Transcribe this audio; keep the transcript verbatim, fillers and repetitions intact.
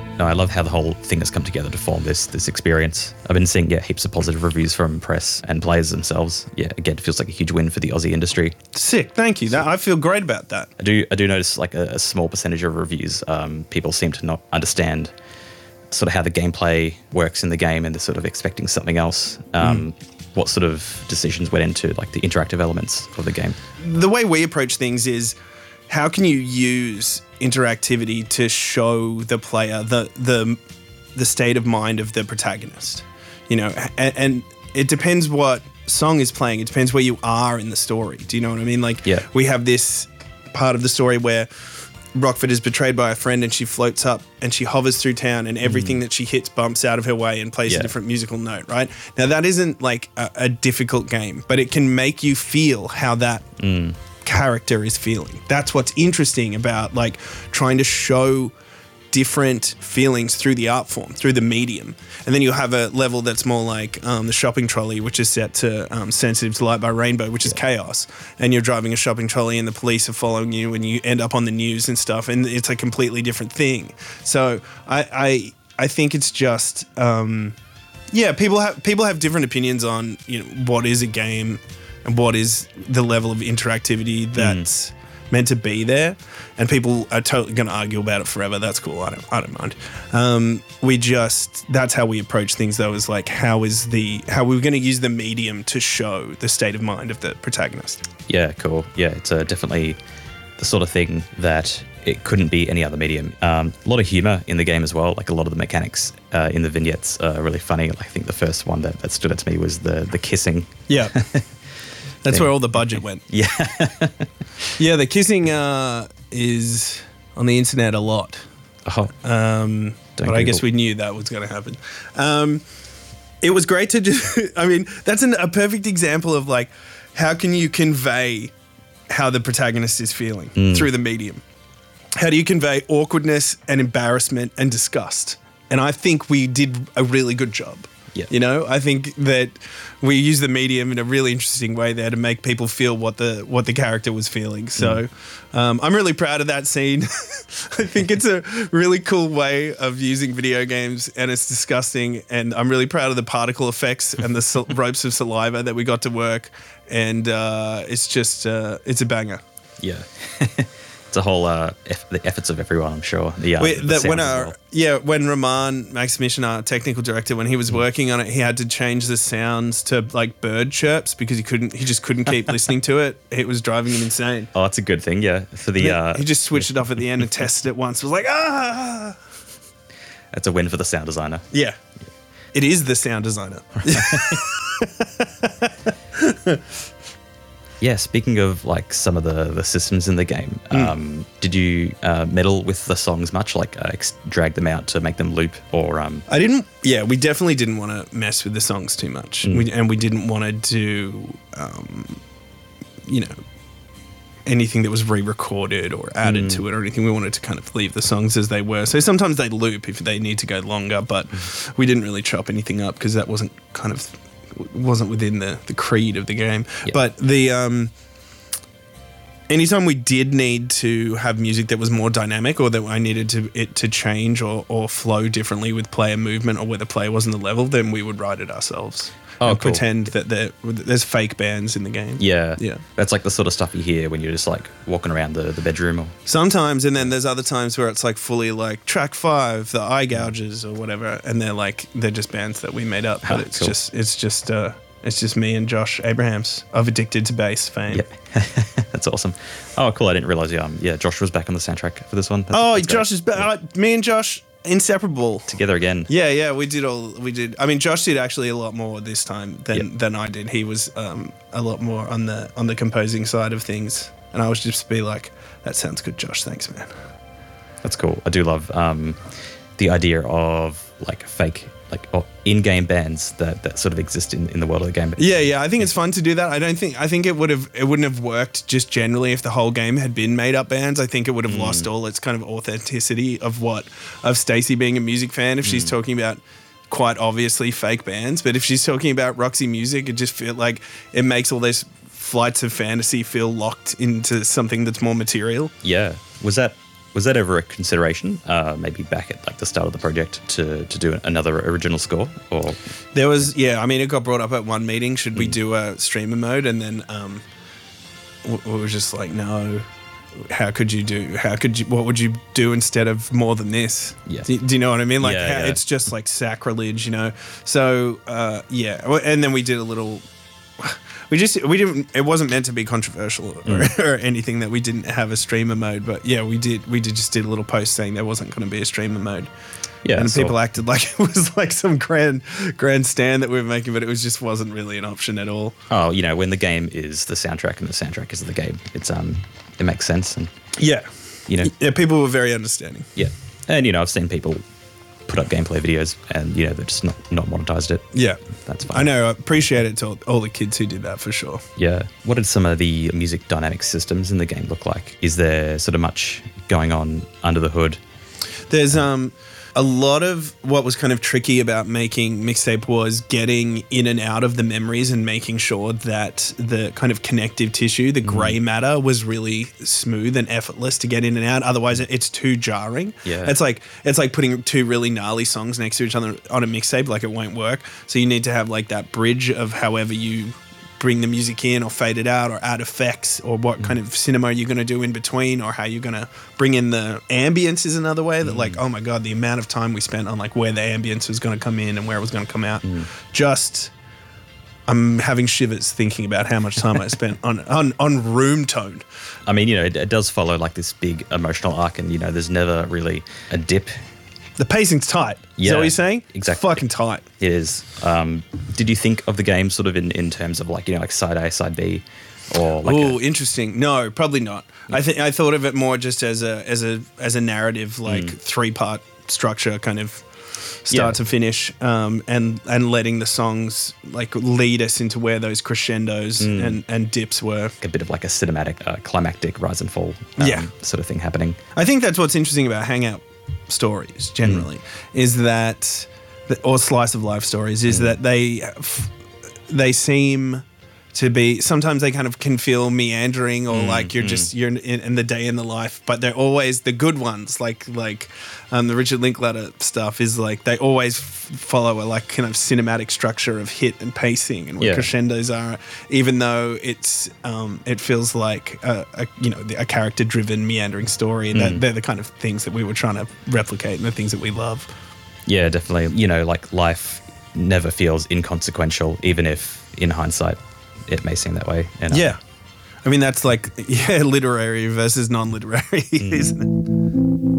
No, I love how the whole thing has come together to form this this experience. I've been seeing yeah heaps of positive reviews from press and players themselves. Yeah, again, it feels like a huge win for the Aussie industry. Sick, thank you. That, I feel great about that. I do I do notice like a, a small percentage of reviews, um, people seem to not understand sort of how the gameplay works in the game, and they're sort of expecting something else. Um, mm. What sort of decisions went into like the interactive elements of the game? The way we approach things is, how can you use interactivity to show the player the the the state of mind of the protagonist? You know, and, and it depends what song is playing. It depends where you are in the story. Do you know what I mean? Like, yeah. We have this part of the story where Rockford is betrayed by a friend, and she floats up and she hovers through town, and everything mm. that she hits bumps out of her way and plays yeah. a different musical note, right? Now, that isn't like a, a difficult game, but it can make you feel how that mm. character is feeling. That's what's interesting about like trying to show different feelings through the art form, through the medium. And then you'll have a level that's more like um, the shopping trolley, which is set to um, Sensitive to Light by Rainbow, which is yeah. chaos. And you're driving a shopping trolley and the police are following you, and you end up on the news and stuff, and it's a completely different thing. So I I, I think it's just um, yeah, people have people have different opinions on, you know, what is a game and what is the level of interactivity that's mm. meant to be there, and people are totally going to argue about it forever. That's cool. I don't, I don't mind. Um, we just, that's how we approach things though, is like, how is the, how we're going to use the medium to show the state of mind of the protagonist. Yeah, cool. Yeah, it's uh, definitely the sort of thing that it couldn't be any other medium. Um, a lot of humor in the game as well. Like a lot of the mechanics uh, in the vignettes are really funny. Like, I think the first one that, that stood out to me was the the kissing. Yeah. That's where all the budget went. Yeah. Yeah, the kissing uh, is on the internet a lot. Oh. Um, but Google. I guess we knew that was going to happen. Um, it was great to just, I mean, that's an, a perfect example of like, how can you convey how the protagonist is feeling mm. through the medium? How do you convey awkwardness and embarrassment and disgust? And I think we did a really good job. Yeah. You know, I think that we use the medium in a really interesting way there to make people feel what the what the character was feeling. So mm. um, I'm really proud of that scene. I think it's a really cool way of using video games, and it's disgusting. And I'm really proud of the particle effects and the sal- ropes of saliva that we got to work. And uh, it's just, uh, it's a banger. Yeah. It's a whole uh, eff- the efforts of everyone, I'm sure. The, uh, Wait, the that when our well. yeah, when Roman Max Mission, our technical director, when he was mm. working on it, he had to change the sounds to like bird chirps because he couldn't, he just couldn't keep listening to it. It was driving him insane. Oh, that's a good thing, yeah. For the uh, he just switched it off at the end and tested it once. It was like ah. That's a win for the sound designer. Yeah, yeah. It is the sound designer. Yeah, speaking of like some of the, the systems in the game, mm. um, did you uh, meddle with the songs much, like uh, ex- drag them out to make them loop, or? Um... I didn't. Yeah, we definitely didn't want to mess with the songs too much, mm. we, and we didn't want to do, um, you know, anything that was re-recorded or added mm. to it or anything. We wanted to kind of leave the songs as they were. So sometimes they loop if they need to go longer, but mm. we didn't really chop anything up because that wasn't kind of. wasn't within the, the creed of the game. Yep. But the um, anytime we did need to have music that was more dynamic, or that I needed to it to change or, or flow differently with player movement, or where the player wasn't the level, then we would write it ourselves. Oh, and cool. Pretend that there, there's fake bands in the game. Yeah. Yeah. That's like the sort of stuff you hear when you're just like walking around the, the bedroom. Or sometimes, and then there's other times where it's like fully like track five, the eye gouges or whatever, and they're like, they're just bands that we made up. But oh, it's cool. just, it's just, uh, it's just me and Josh Abrahams of Addicted to Bass fame. Yep. That's awesome. Oh, cool. I didn't realize, um, yeah, Josh was back on the soundtrack for this one. That's, oh, that's Josh is back. yeah. Uh, me and Josh, inseparable. Together again. Yeah, yeah, we did all, we did. I mean, Josh did actually a lot more this time than, yep. than I did. He was um, a lot more on the on the composing side of things. And I was just be like, that sounds good, Josh. Thanks, man. That's cool. I do love um, the idea of like fake, like oh, in-game bands that, that sort of exist in, in the world of the game. Yeah, yeah. I think it's fun to do that. I don't think I think it would have it wouldn't have worked just generally if the whole game had been made up bands. I think it would have mm. lost all its kind of authenticity of what of Stacey being a music fan if mm. she's talking about quite obviously fake bands. But if she's talking about Roxy Music, it just feel like it makes all those flights of fantasy feel locked into something that's more material. Yeah. Was that Was that ever a consideration, uh, maybe back at like the start of the project, to, to do another original score? Or There was, yeah, I mean, it got brought up at one meeting. Should we do a streamer mode? And then um, w- we were just like, no. How could you do? How could you? What would you do instead of more than this? Yeah. Do, do you know what I mean? Like, Yeah, how, yeah. it's just like sacrilege, you know. So uh, yeah, Well, and then we did a little. We just we didn't. It wasn't meant to be controversial or, Mm. or anything that we didn't have a streamer mode. But yeah, we did. We did just did a little post saying there wasn't going to be a streamer mode. yeah, And so- people acted like it was like some grand grand stand that we were making, but it was just wasn't really an option at all. oh, you know, when the game is the soundtrack and the soundtrack is the game, it's um, it makes sense, and Yeah, you know, yeah. People were very understanding. yeah, and you know, I've seen people put up gameplay videos, and you know, they're just not not monetized it. Yeah, That's fine. I know. I appreciate it to all, all the kids who did that for sure. Yeah. What did some of the music dynamic systems in the game look like? Is there sort of much going on under the hood? There's um a lot of what was kind of tricky about making Mixtape was getting in and out of the memories and making sure that the kind of connective tissue, the gray matter, was really smooth and effortless to get in and out. Otherwise, it- it's too jarring. Yeah. It's like it's like putting two really gnarly songs next to each other on a mixtape. Like, it won't work. So you need to have like that bridge of however you bring the music in or fade it out or add effects or what kind of cinema you're going to do in between or how you're going to bring in the ambience is another way that like, oh my God, the amount of time we spent on like where the ambience was going to come in and where it was going to come out. Just, I'm having shivers thinking about how much time I spent on, on, on room tone. I mean, you know, it, it does follow like this big emotional arc, and you know, there's never really a dip. The pacing's tight. Is Yeah, that what you're saying? exactly. It's fucking tight. It is. Um, did you think of the game sort of in, in terms of like, you know, like side A, side B, or like Oh, a, interesting. No, probably not. I think I thought of it more just as a as a as a narrative, like three part structure, kind of start Yeah. to finish, um, and and letting the songs like lead us into where those crescendos and, and dips were. a bit of like a cinematic, uh, climactic rise and fall um, Yeah. sort of thing happening? I think that's what's interesting about Hangout stories generally is that, or slice of life stories, is that they they seem to be, sometimes they kind of can feel meandering or like you're just you're in, in the day in the life, but they're always the good ones, like like um, the Richard Linklater stuff is like they always f- follow a like kind of cinematic structure of hit and pacing and what Yeah. crescendos are, even though it's um, it feels like a, a you know a character driven meandering story, and that, they're the kind of things that we were trying to replicate and the things that we love. Yeah, definitely. You know, like life never feels inconsequential, even if in hindsight it may seem that way. And, uh, Yeah. I mean, that's like, yeah, literary versus non-literary, isn't it?